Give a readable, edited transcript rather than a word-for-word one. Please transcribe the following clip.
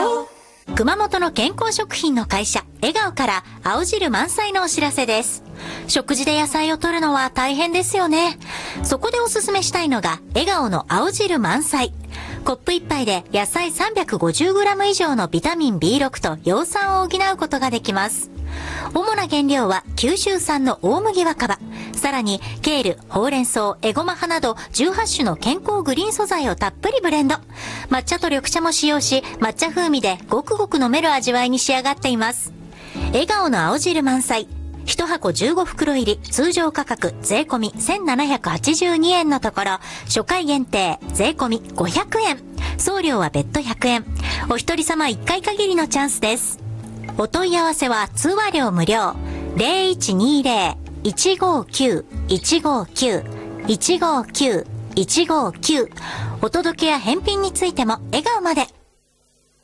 顔。熊本の健康食品の会社笑顔から青汁満載のお知らせです。食事で野菜を摂るのは大変ですよね。そこでおすすめしたいのが笑顔の青汁満載。コップ1杯で野菜 350g 以上のビタミン B6 と葉酸を補うことができます。主な原料は九州産の大麦若葉、さらにケール、ほうれん草、エゴマ葉など18種の健康グリーン素材をたっぷりブレンド。抹茶と緑茶も使用し、抹茶風味でごくごく飲める味わいに仕上がっています。笑顔の青汁満載。1箱15袋入り、通常価格税込み1782円のところ、初回限定税込み500円。送料は別途100円。お一人様1回限りのチャンスです。お問い合わせは通話料無料。0120-159-159-159-159。お届けや返品についても笑顔まで。